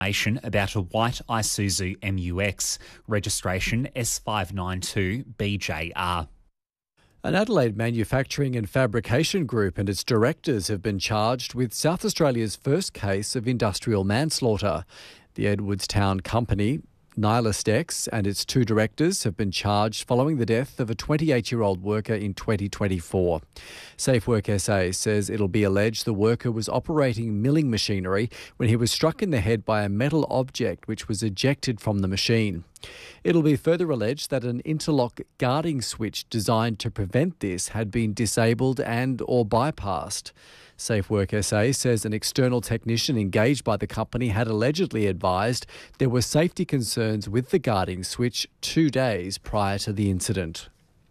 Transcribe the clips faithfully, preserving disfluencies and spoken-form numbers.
information about a white Isuzu M U X, registration S five nine two B J R. An Adelaide manufacturing and fabrication group and its directors have been charged with South Australia's first case of industrial manslaughter. The Edwardstown company, Nylastex, and its two directors have been charged following the death of a twenty-eight-year-old worker in twenty twenty-four. Safe Work S A says it'll be alleged the worker was operating milling machinery when he was struck in the head by a metal object which was ejected from the machine. It'll be further alleged that an interlock guarding switch designed to prevent this had been disabled and or bypassed. Safe Work S A says an external technician engaged by the company had allegedly advised there were safety concerns with the guarding switch two days prior to the incident.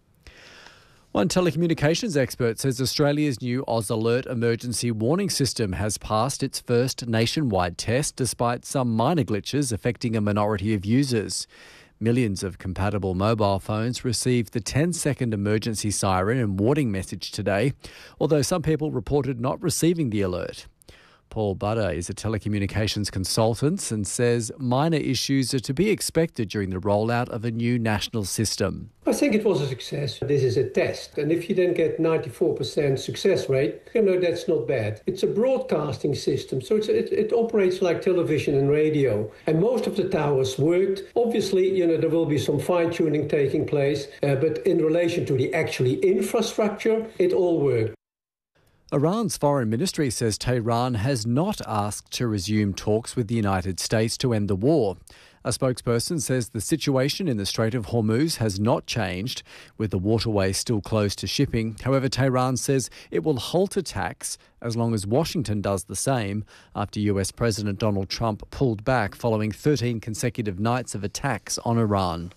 One telecommunications expert says Australia's new Oz Alert emergency warning system has passed its first nationwide test despite some minor glitches affecting a minority of users. Millions of compatible mobile phones received the ten-second emergency siren and warning message today, although some people reported not receiving the alert. Paul Butter is a telecommunications consultant and says minor issues are to be expected during the rollout of a new national system. I think it was a success. This is a test, and if you then get ninety-four percent success rate, you know, that's not bad. It's a broadcasting system, so it's, it, it operates like television and radio, and most of the towers worked. Obviously, you know, there will be some fine-tuning taking place, uh, but in relation to the actually infrastructure, it all worked. Iran's foreign ministry says Tehran has not asked to resume talks with the United States to end the war. A spokesperson says the situation in the Strait of Hormuz has not changed, with the waterway still closed to shipping. However, Tehran says it will halt attacks as long as Washington does the same after U S President Donald Trump pulled back following thirteen consecutive nights of attacks on Iran.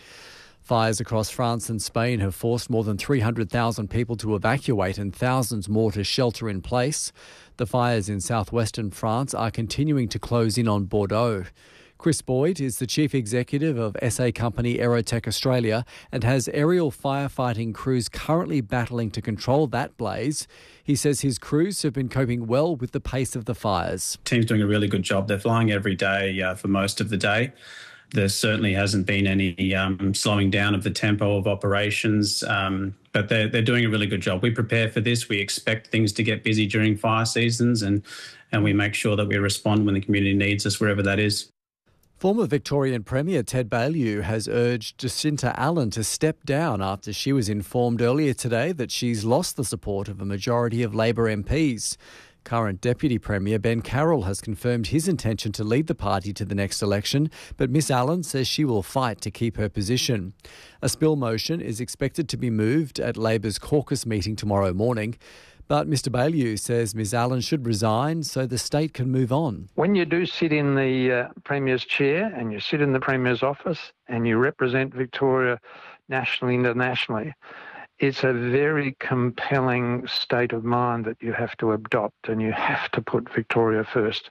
Fires across France and Spain have forced more than three hundred thousand people to evacuate and thousands more to shelter in place. The fires in southwestern France are continuing to close in on Bordeaux. Chris Boyd is the chief executive of S A company Aerotech Australia and has aerial firefighting crews currently battling to control that blaze. He says his crews have been coping well with the pace of the fires. The team's doing a really good job. They're flying every day uh, for most of the day. There certainly hasn't been any um, slowing down of the tempo of operations, um, but they're, they're doing a really good job. We prepare for this. We expect things to get busy during fire seasons, and, and we make sure that we respond when the community needs us, wherever that is. Former Victorian Premier Ted Baillieu has urged Jacinta Allen to step down after she was informed earlier today that she's lost the support of a majority of Labor M Ps. Current Deputy Premier Ben Carroll has confirmed his intention to lead the party to the next election, but Miss Allen says she will fight to keep her position. A spill motion is expected to be moved at Labor's caucus meeting tomorrow morning, but Mr Baillieu says Miss Allen should resign so the state can move on. When you do sit in the uh, Premier's chair and you sit in the Premier's office and you represent Victoria nationally, internationally, it's a very compelling state of mind that you have to adopt, and you have to put Victoria first.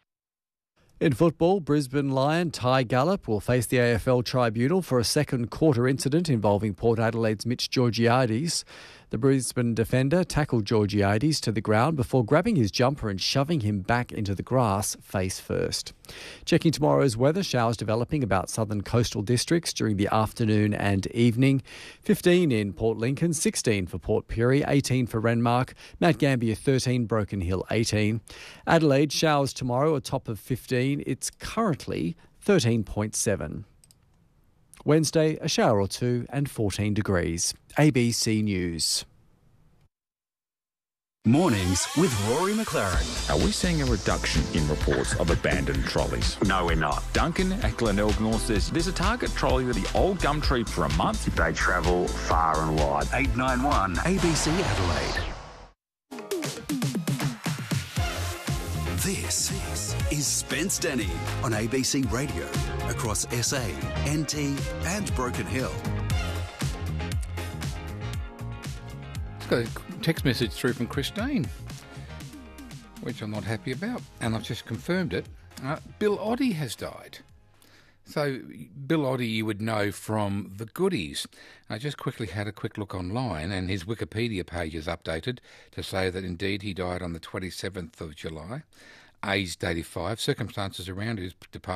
In football, Brisbane Lion Ty Gallop will face the A F L Tribunal for a second quarter incident involving Port Adelaide's Mitch Georgiades. The Brisbane defender tackled Georgiades to the ground before grabbing his jumper and shoving him back into the grass face first. Checking tomorrow's weather, showers developing about southern coastal districts during the afternoon and evening. fifteen in Port Lincoln, sixteen for Port Pirie, eighteen for Renmark, Mount Gambier thirteen, Broken Hill eighteen. Adelaide, showers tomorrow, a top of fifteen. It's currently thirteen point seven. Wednesday, a shower or two and fourteen degrees. A B C News. Mornings with Rory McLaren. Are we seeing a reduction in reports of abandoned trolleys? No, we're not. Duncan at Glenelg North says there's a Target trolley with the old Gumtree for a month. They travel far and wide. eight nine one A B C Adelaide. This is Spence Denny on A B C Radio across S A, N T and Broken Hill. It's got a text message through from Christine, which I'm not happy about, and I've just confirmed it. Uh, Bill Oddie has died. So Bill Oddie you would know from The Goodies. I just quickly had a quick look online, and his Wikipedia page is updated to say that indeed he died on the twenty-seventh of July, aged eighty-five. Circumstances around his departure